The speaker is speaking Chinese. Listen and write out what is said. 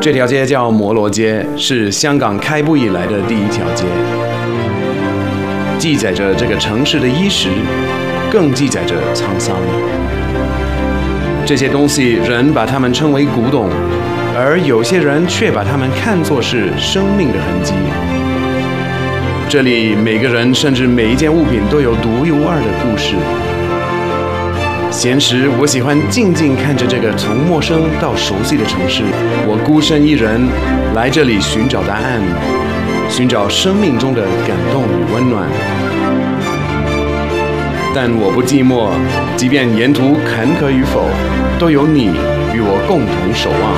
这条街叫摩罗街，是香港开埠以来的第一条街，记载着这个城市的衣食，更记载着沧桑。这些东西，人把它们称为古董，而有些人却把它们看作是生命的痕迹。这里每个人甚至每一件物品都有独一无二的故事。闲时，我喜欢静静看着这个从陌生到熟悉的城市。我孤身一人来这里寻找答案，寻找生命中的感动与温暖。但我不寂寞，即便沿途坎坷与否，都有你与我共同守望。